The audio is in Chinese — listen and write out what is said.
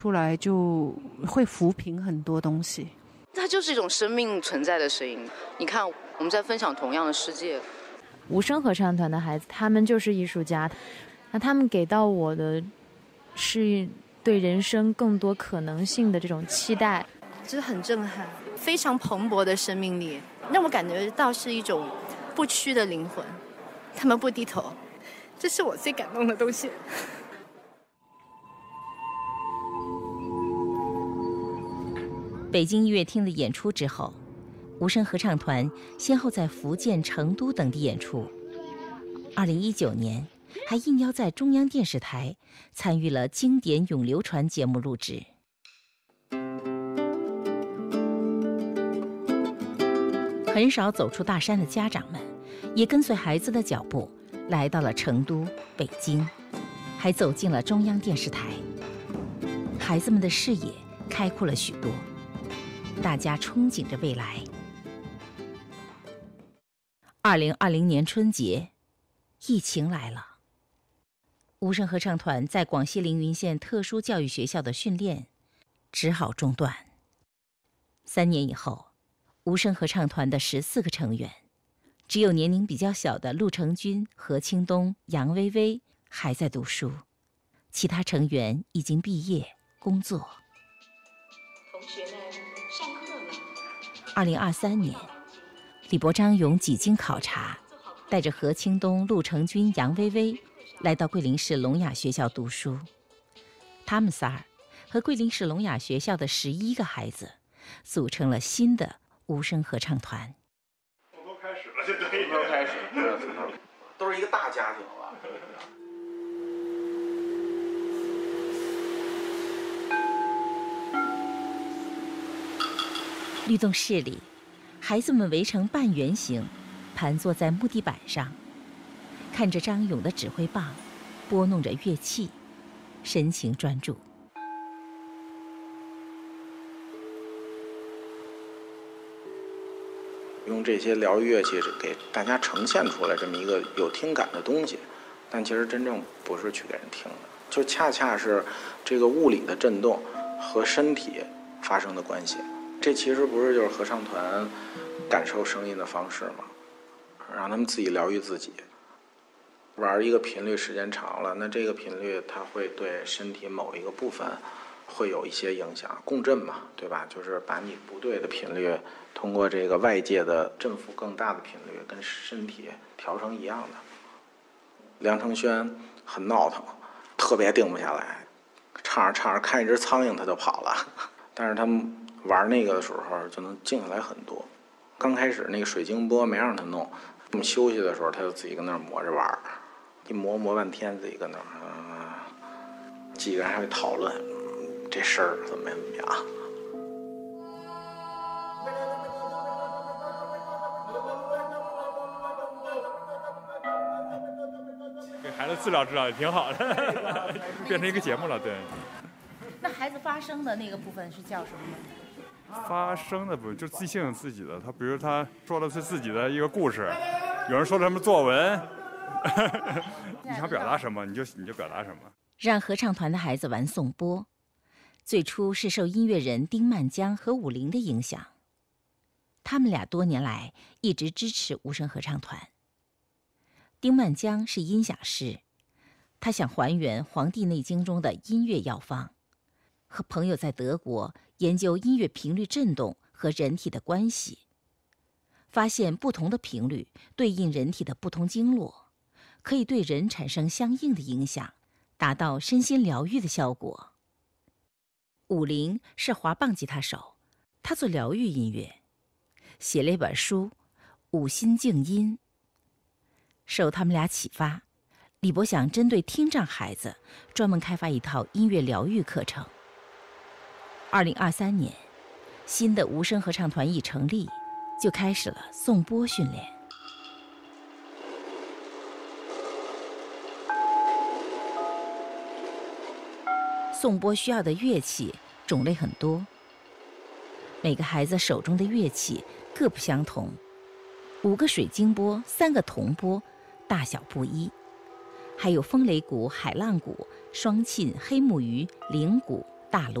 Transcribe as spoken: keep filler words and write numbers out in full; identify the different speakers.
Speaker 1: 出来就会抚平很多东西。
Speaker 2: 它就是一种生命存在的声音。你看，我们在分享同样的世界。
Speaker 3: 无声合唱团的孩子，他们就是艺术家，那他们给到我的是对人生更多可能性的这种期待，
Speaker 4: 就是很震撼，非常蓬勃的生命力，让我感觉到是一种不屈的灵魂，他们不低头，这是我最感动的东西。
Speaker 5: 北京音乐厅的演出之后，无声合唱团先后在福建、成都等地演出。二零一九年，还应邀在中央电视台参与了经典永流传节目录制。很少走出大山的家长们，也跟随孩子的脚步，来到了成都、北京，还走进了中央电视台。孩子们的视野开阔了许多，大家憧憬着未来。二零二零年春节，疫情来了。无声合唱团在广西凌云县特殊教育学校的训练只好中断。三年以后，无声合唱团的十四个成员，只有年龄比较小的陆成军、何清东、杨薇薇还在读书，其他成员已经毕业工作。
Speaker 6: 同学们，上课了。
Speaker 5: 二零二三年，李博、张勇几经考察，带着何清东、陆成军、杨薇薇来到桂林市聋哑学校读书。他们仨儿和桂林市聋哑学校的十一个孩子组成了新的无声合唱团。
Speaker 7: 从头开始了，就对，从头开始，
Speaker 8: 都是一个大家庭了。
Speaker 5: 律动室里，孩子们围成半圆形，盘坐在木地板上，看着张勇的指挥棒，拨弄着乐器，神情专注。
Speaker 8: 用这些疗愈乐器给大家呈现出来这么一个有听感的东西，但其实真正不是去给人听的，就恰恰是这个物理的震动和身体发生的关系。这其实不是就是合唱团感受声音的方式吗？让他们自己疗愈自己。玩一个频率时间长了，那这个频率它会对身体某一个部分会有一些影响，共振嘛，对吧？就是把你不对的频率通过这个外界的振幅更大的频率跟身体调成一样的。梁承轩很闹腾，特别定不下来，唱着唱着看一只苍蝇他就跑了，但是他们玩那个的时候就能静下来很多。刚开始那个水晶波没让他弄，我们休息的时候他就自己跟那儿磨着玩，一磨磨半天自己跟那儿、呃、几个人还会讨论、嗯、这事儿怎么怎么样。
Speaker 7: 给孩子治疗治疗也挺好的，变成一个节目了。对。
Speaker 5: 那孩子发声的那个部分是叫什么呢？
Speaker 7: 发声的部分就即兴自己的，他比如他说的是自己的一个故事，有人说他们作文，你想表达什么你就你就表达什么。
Speaker 5: 让合唱团的孩子玩颂钵，最初是受音乐人丁曼江和武林的影响，他们俩多年来一直支持无声合唱团。丁曼江是音响师，他想还原《黄帝内经》中的音乐药方，和朋友在德国研究音乐频率振动和人体的关系，发现不同的频率对应人体的不同经络，可以对人产生相应的影响，达到身心疗愈的效果。武林是滑棒吉他手，他做疗愈音乐，写了一本书《五心静音》。受他们俩启发，李博想针对听障孩子专门开发一套音乐疗愈课程。二零二三年，新的无声合唱团一成立，就开始了颂钵训练。颂钵需要的乐器种类很多，每个孩子手中的乐器各不相同，五个水晶钵，三个铜钵，大小不一，还有风雷鼓、海浪鼓、双磬、黑木鱼、铃鼓、 大陆。